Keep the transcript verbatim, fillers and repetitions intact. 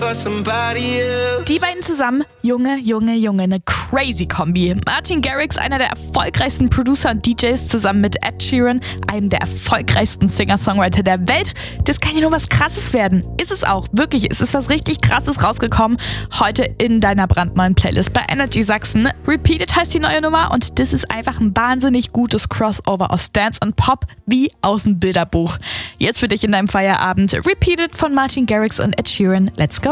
Die beiden zusammen, Junge, Junge, Junge, eine crazy Kombi. Martin Garrix, einer der erfolgreichsten Producer und D Js, zusammen mit Ed Sheeran, einem der erfolgreichsten Singer-Songwriter der Welt. Das kann ja nur was Krasses werden. Ist es auch, wirklich, es ist was richtig Krasses rausgekommen. Heute in deiner brandneuen Playlist bei Energy Sachsen. Repeated heißt die neue Nummer und das ist einfach ein wahnsinnig gutes Crossover aus Dance und Pop wie aus dem Bilderbuch. Jetzt für dich in deinem Feierabend. Repeated von Martin Garrix und Ed Sheeran. Let's go!